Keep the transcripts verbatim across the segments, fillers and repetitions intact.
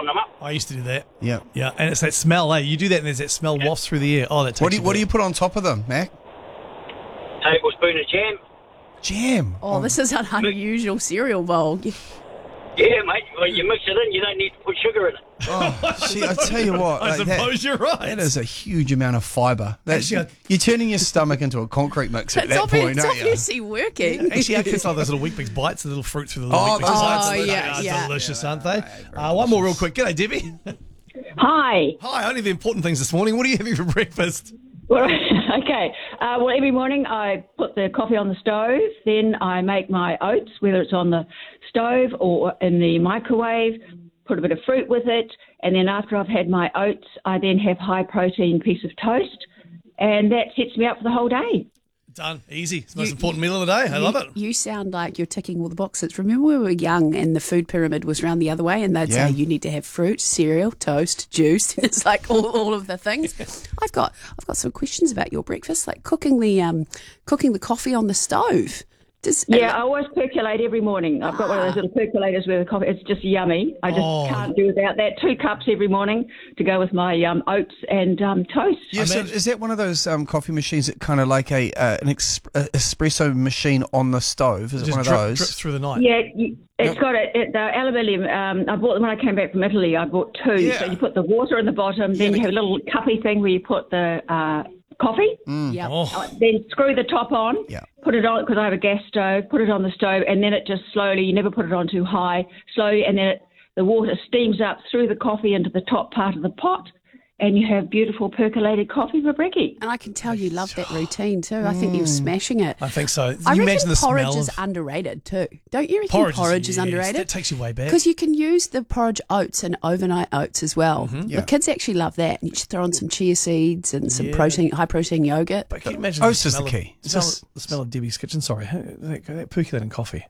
open them up. I used to do that. Yeah. Yeah, and it's that smell, eh? You do that and there's that smell Yeah. wafts through the air. Oh, that takes What do you, you what do you back. put on top of them, Mac? Tablespoon of jam. Jam. Oh, this is an unusual cereal bowl. Yeah, mate. Well, you mix it in, you don't need to put sugar in it. Oh, see, I tell you what. I like that- suppose you're right. That is a huge amount of fibre. That's, Actually, I- you're turning your stomach into a concrete mix at It's, that obvi- point, it's aren't you? obviously working. Actually, our kids love those little Weet-Bix bites, the little fruit through the little Oh, Weet-Bix those bites. are- They yeah, are yeah. delicious, aren't they? Uh, one more real quick. G'day, Debbie. Hi. Hi, only the important things this morning. What are you having for breakfast? Well, okay. Uh, well, every morning I put the coffee on the stove. Then I make my oats, whether it's on the stove or in the microwave. Put a bit of fruit with it, and then after I've had my oats, I then have high protein piece of toast, and that sets me up for the whole day. Done. Easy. It's the most You- important meal of the day. I you, love it. You sound like you're ticking all the boxes. Remember when we were young and the food pyramid was round the other way and they'd Yeah. say you need to have fruit, cereal, toast, juice. It's like all, all of the things. I've got I've got some questions about your breakfast, like cooking the um cooking the coffee on the stove. Does, Yeah, I always percolate every morning. I've got one of those little percolators with the coffee. It's just yummy. I just Oh. can't do without that. Two cups every morning to go with my um, oats and um, toast. Yeah, so imagine- is that one of those um, coffee machines that kind of like a uh, an exp- uh, espresso machine on the stove? Is it Just one of drip, those? drip through the night. Yeah, you, it's got a, it, the aluminium. Um, I bought them when I came back from Italy. I bought two. Yeah. So you put the water in the bottom, then you have a little cuppy thing where you put the uh, coffee. yeah. Oh, Uh, then screw the top on. Yeah. Put it on because I have a gas stove. Put it on the stove, and then it just slowly. You never put it on too high. Slowly, and then it, the water steams up through the coffee into the top part of the pot, and you have beautiful percolated coffee for brekkie. And I can tell you love that routine too. I think you're smashing it. I think so. I you reckon imagine the porridge smell is of underrated too. Don't you reckon porridge. porridge, is yes, underrated? That takes you way back. Because you can use the porridge oats and overnight oats as well. Yeah. The kids actually love that. You just throw on some chia seeds and some Yeah. protein, high protein yogurt. But can you imagine Oats the is the smell of- key. The smell, Just- the smell of Debbie's kitchen. Sorry, that, that percolating coffee.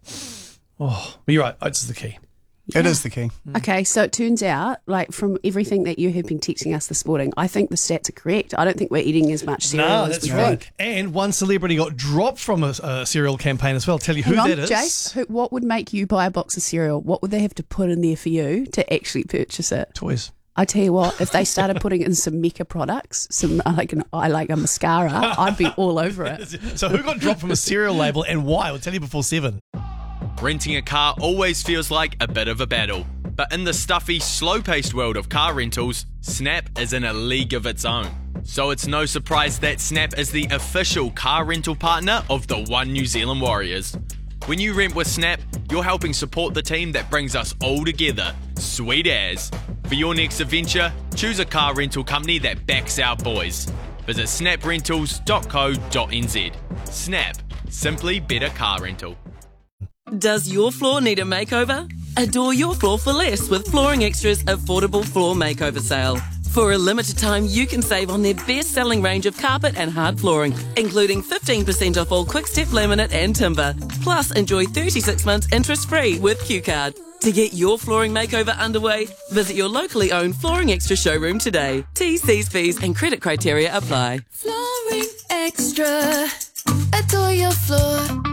Oh, but you're right. Oats is the key. It is the key. Okay, so it turns out, like from everything that you have been texting us this morning, I think the stats are correct. I don't think we're eating as much cereal No, as that's we right. think. And one celebrity got dropped from a, a cereal campaign as well. I'll tell you who Hang on, that is. Jace, who, what would make you buy a box of cereal? What would they have to put in there for you to actually purchase it? Toys. I tell you what, if they started putting in some Mecca products, some uh, like an I like a mascara, I'd be all over it. So who got dropped from a cereal label and why? I'll tell you before seven. Renting a car always feels like a bit of a battle. But in the stuffy, slow-paced world of car rentals, Snap is in a league of its own. So it's no surprise that Snap is the official car rental partner of the One New Zealand Warriors. When you rent with Snap, you're helping support the team that brings us all together. Sweet as. For your next adventure, choose a car rental company that backs our boys. Visit snap rentals dot co dot n z. Snap. Simply better car rental. Does your floor need a makeover? Adore your floor for less with Flooring Extra's affordable floor makeover sale. For a limited time, you can save on their best-selling range of carpet and hard flooring, including fifteen percent off all quick-step laminate and timber. Plus, enjoy thirty-six months interest-free with Q Card. To get your flooring makeover underway, visit your locally owned Flooring Extra showroom today. T's, C's, fees and credit criteria apply. Flooring Extra. Adore your floor.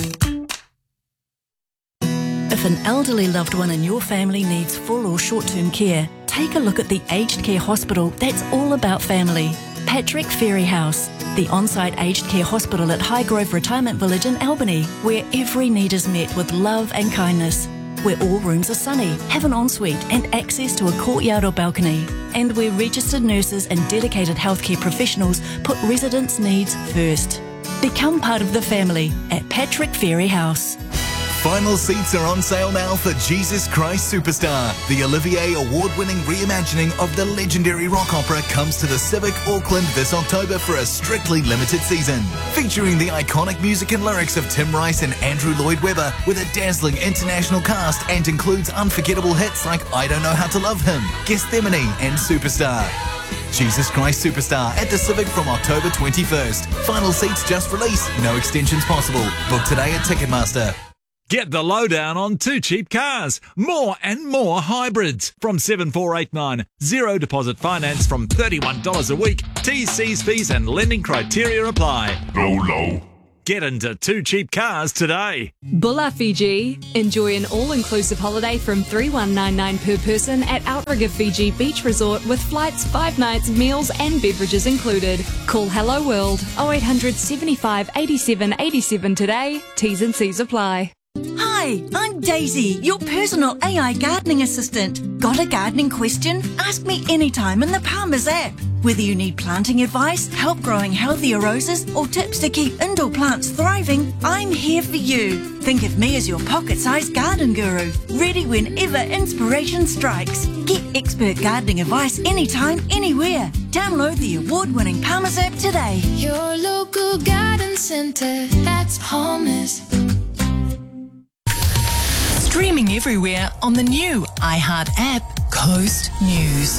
If an elderly loved one in your family needs full or short-term care, take a look at the aged care hospital that's all about family. Patrick Ferry House, the on-site aged care hospital at Highgrove Retirement Village in Albany, where every need is met with love and kindness. Where all rooms are sunny, have an ensuite and access to a courtyard or balcony. And where registered nurses and dedicated healthcare professionals put residents' needs first. Become part of the family at Patrick Ferry House. Final seats are on sale now for Jesus Christ Superstar. The Olivier Award-winning reimagining of the legendary rock opera comes to the Civic Auckland this October for a strictly limited season. Featuring the iconic music and lyrics of Tim Rice and Andrew Lloyd Webber with a dazzling international cast and includes unforgettable hits like I Don't Know How to Love Him, Gethsemane and Superstar. Jesus Christ Superstar at the Civic from October twenty-first. Final seats just released, no extensions possible. Book today at Ticketmaster. Get the lowdown on Too Cheap Cars. More and more hybrids. From seven four eight nine. Zero deposit finance from thirty-one dollars a week. T's, C's, fees and lending criteria apply. Go low, Get into Two Cheap Cars today. Bulla Fiji. Enjoy an all-inclusive holiday from three thousand one hundred ninety-nine dollars per person at Outrigger Fiji Beach Resort with flights, five nights, meals and beverages included. Call Hello World oh eight hundred, seventy-five, eighty-seven, eighty-seven today. T's and C's apply. Hi, I'm Daisy, your personal A I gardening assistant. Got a gardening question? Ask me anytime in the Palmer's app. Whether you need planting advice, help growing healthier roses, or tips to keep indoor plants thriving, I'm here for you. Think of me as your pocket-sized garden guru, ready whenever inspiration strikes. Get expert gardening advice anytime, anywhere. Download the award-winning Palmer's app today. Your local garden centre, that's Palmer's. Streaming everywhere on the new iHeart app, Coast News.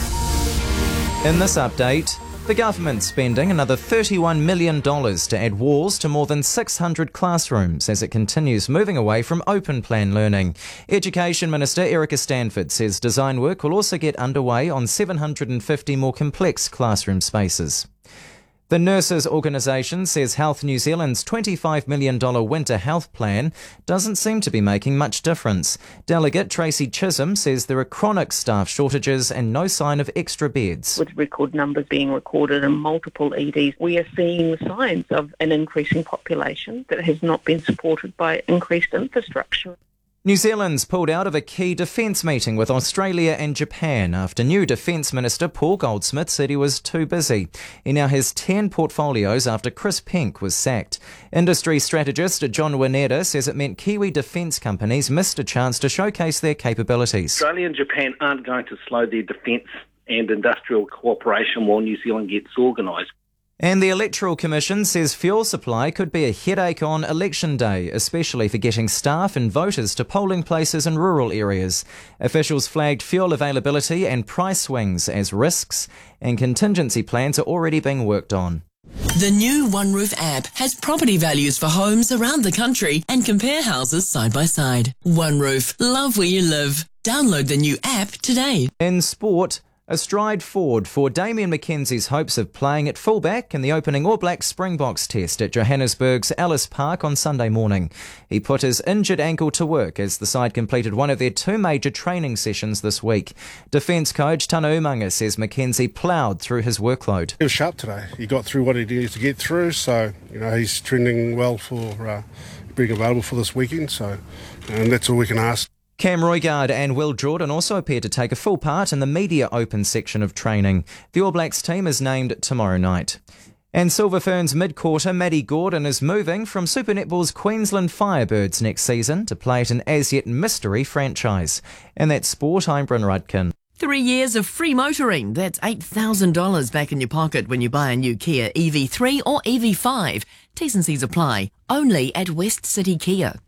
In this update, the government's spending another thirty-one million dollars to add walls to more than six hundred classrooms as it continues moving away from open plan learning. Education Minister Erica Stanford says design work will also get underway on seven hundred fifty more complex classroom spaces. The Nurses Organisation says Health New Zealand's twenty-five million dollars winter health plan doesn't seem to be making much difference. Delegate Tracy Chisholm says there are chronic staff shortages and no sign of extra beds. With record numbers being recorded in multiple E Ds, we are seeing signs of an increasing population that has not been supported by increased infrastructure. New Zealand's pulled out of a key defence meeting with Australia and Japan after new Defence Minister Paul Goldsmith said he was too busy. He now has ten portfolios after Chris Penk was sacked. Industry strategist John Wineda says it meant Kiwi defence companies missed a chance to showcase their capabilities. Australia and Japan aren't going to slow their defence and industrial cooperation while New Zealand gets organised. And the Electoral Commission says fuel supply could be a headache on election day, especially for getting staff and voters to polling places in rural areas. Officials flagged fuel availability and price swings as risks, and contingency plans are already being worked on. The new OneRoof app has property values for homes around the country and compare houses side by side. OneRoof, love where you live. Download the new app today. In sport, a stride forward for Damian McKenzie's hopes of playing at fullback in the opening All Blacks Springboks test at Johannesburg's Ellis Park on Sunday morning. He put his injured ankle to work as the side completed one of their two major training sessions this week. Defence coach Tana Umaga says McKenzie ploughed through his workload. He was sharp today. He got through what he needed to get through, so you know he's trending well for uh, being available for this weekend. So, and that's all we can ask. Cam Roigard and Will Jordan also appear to take a full part in the media open section of training. The All Blacks team is named tomorrow night. And Silver Ferns mid-quarter Maddie Gordon is moving from Super Netball's Queensland Firebirds next season to play at an as-yet mystery franchise. And that's sport, I'm Bryn Rudkin. Three years of free motoring. That's eight thousand dollars back in your pocket when you buy a new Kia E V three or E V five. T's and C's apply. Only at West City Kia.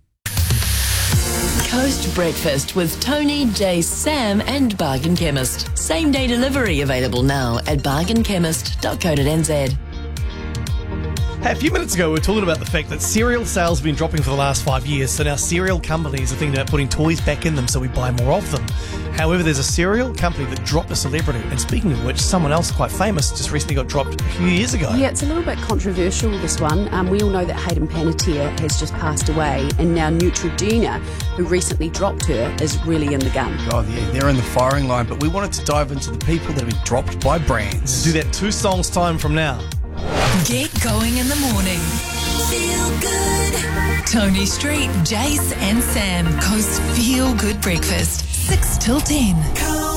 Coast Breakfast with Tony, Jace, Sam and Bargain Chemist. Same day delivery available now at bargain chemist dot co dot n z. Hey, a few minutes ago we were talking about the fact that cereal sales have been dropping for the last five years, so now cereal companies are thinking about putting toys back in them so we buy more of them. However, there's a cereal company that dropped a celebrity, and speaking of which, someone else quite famous just recently got dropped a few years ago. Yeah, it's a little bit controversial, this one. Um, we all know that Hayden Panettiere has just passed away, and now Neutrogena, who recently dropped her, is really in the gun. God, yeah, they're in the firing line, but we wanted to dive into the people that have been dropped by brands. Do that two songs time from now. Get going in the morning. Feel good. Tony Street, Jace and Sam. Coast Feel Good Breakfast. six till ten.